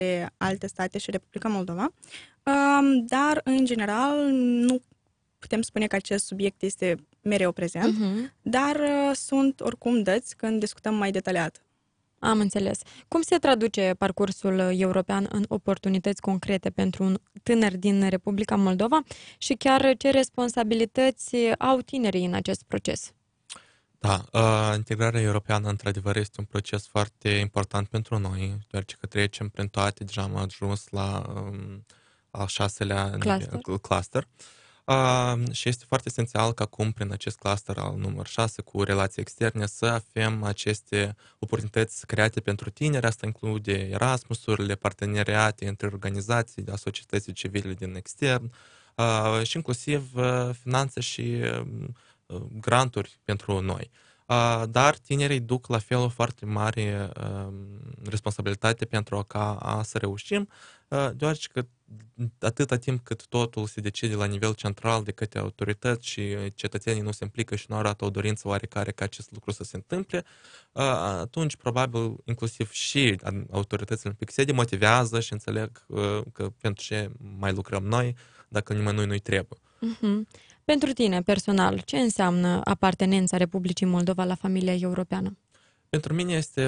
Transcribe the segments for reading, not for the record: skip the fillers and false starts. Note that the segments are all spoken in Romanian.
alte state și Republica Moldova, dar, în general, nu putem spune că acest subiect este mereu prezent, dar sunt oricum dăți când discutăm mai detaliat. Am înțeles. Cum se traduce parcursul european în oportunități concrete pentru un tânăr din Republica Moldova și chiar ce responsabilități au tinerii în acest proces? Da, integrarea europeană, într-adevăr, este un proces foarte important pentru noi, deoarece că trecem prin toate, deja am ajuns la al șaselea cluster. Și este foarte esențial că acum, prin acest cluster al număr 6 cu relații externe, să avem aceste oportunități create pentru tineri. Asta include Erasmusurile, parteneriate între organizații a societății civile din extern și inclusiv finanțe și granturi pentru noi. Dar tinerii duc la fel o foarte mare responsabilitate pentru ca să reușim, deoarece că atâta timp cât totul se decide la nivel central de către autorități și cetățenii nu se implică și nu arată o dorință oarecare ca acest lucru să se întâmple, atunci probabil inclusiv și autoritățile un pic se demotivează și înțeleg că pentru ce mai lucrăm noi dacă nimănui nu-i trebuie. Pentru tine, personal, ce înseamnă apartenența Republicii Moldova la familia europeană? Pentru mine este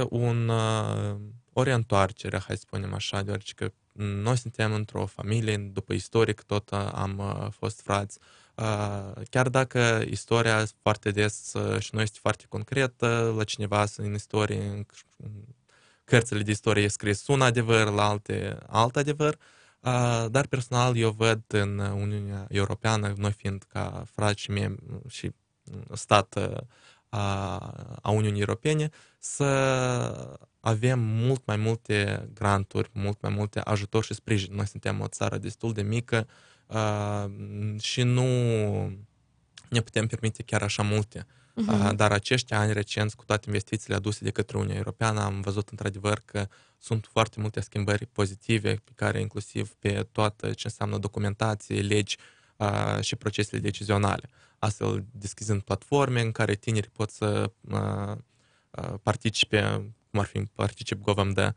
o reîntoarcere, hai să spunem așa, deoarece că noi suntem într-o familie, după istoric tot am fost frați. Chiar dacă istoria foarte des și noi este foarte concretă, la cineva în istorie, în cărțile de istorie e scris un adevăr, la alte alt adevăr, dar personal eu văd în Uniunea Europeană, noi fiind ca frați și stat a Uniunii Europene, să avem mult mai multe granturi, mult mai multe ajutor și sprijin. Noi suntem o țară destul de mică și nu ne putem permite chiar așa multe. Dar acești ani recenți, cu toate investițiile aduse de către Uniunea Europeană, am văzut într-adevăr că sunt foarte multe schimbări pozitive, pe care inclusiv pe toată ce înseamnă documentație, legi și procesele decizionale. Astfel, deschizând platforme în care tinerii pot să participe, cum ar fi Particip GovMD,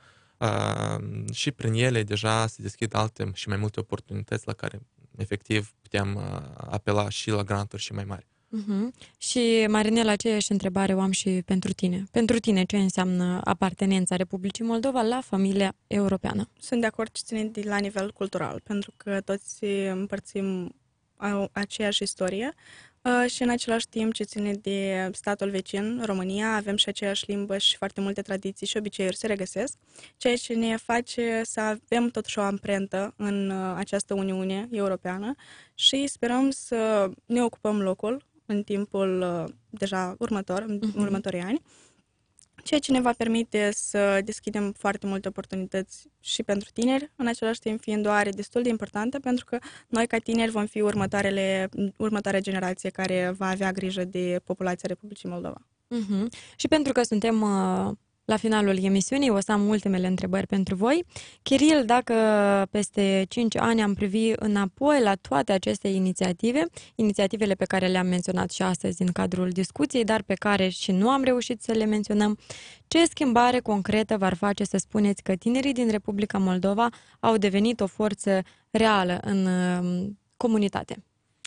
și prin ele deja se deschid alte și mai multe oportunități la care efectiv putem apela și la granturi și mai mari. Și, Marinela, aceeași întrebare o am și pentru tine. Pentru tine, ce înseamnă apartenența Republicii Moldova la familia europeană? Sunt de acord ce ține de la nivel cultural, pentru că toți împărțim aceeași istorie și în același timp ce ține de statul vecin, România, avem și aceeași limbă și foarte multe tradiții și obiceiuri se regăsesc, ceea ce ne face să avem totuși o amprentă în această Uniune Europeană și sperăm să ne ocupăm locul în timpul deja în următorii ani, ceea ce ne va permite să deschidem foarte multe oportunități și pentru tineri, în același timp fiind o are destul de importantă, pentru că noi ca tineri vom fi următoarea generație care va avea grijă de populația Republicii Moldova. Și pentru că suntem la finalul emisiunii, o să am ultimele întrebări pentru voi. Chiril, dacă peste 5 ani am privi înapoi la toate aceste inițiativele pe care le-am menționat și astăzi în cadrul discuției, dar pe care și nu am reușit să le menționăm, ce schimbare concretă v-ar face să spuneți că tinerii din Republica Moldova au devenit o forță reală în comunitate?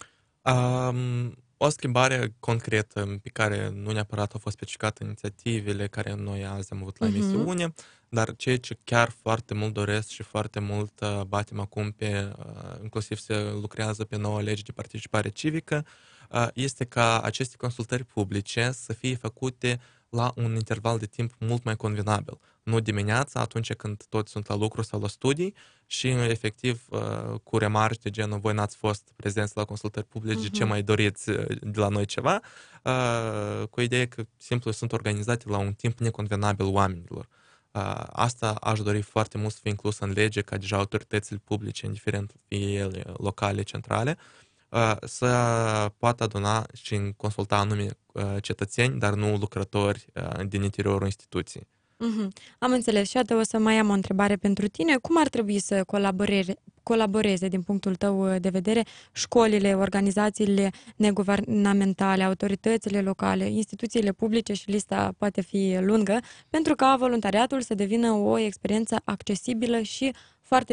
O schimbare concretă pe care nu neapărat au fost specificate inițiativele care noi azi am avut la emisiune, dar ceea ce chiar foarte mult doresc și foarte mult batem acum inclusiv se lucrează pe noua lege de participare civică, este ca aceste consultări publice să fie făcute la un interval de timp mult mai convenabil. Nu dimineața, atunci când toți sunt la lucru sau la studii și efectiv cu remarci de genul voi n-ați fost prezenți la consultări publice, ce mai doriți de la noi ceva, cu ideea că simplu sunt organizate la un timp neconvenabil oamenilor. Asta aș dori foarte mult să fie inclus în lege, ca deja autoritățile publice, indiferent fie ele locale, centrale, să poată aduna și consulta anume cetățeni, dar nu lucrători din interiorul instituției. Am înțeles. Și atât o să mai am o întrebare pentru tine. Cum ar trebui să colaboreze din punctul tău de vedere școlile, organizațiile neguvernamentale, autoritățile locale, instituțiile publice și lista poate fi lungă, pentru ca voluntariatul să devină o experiență accesibilă și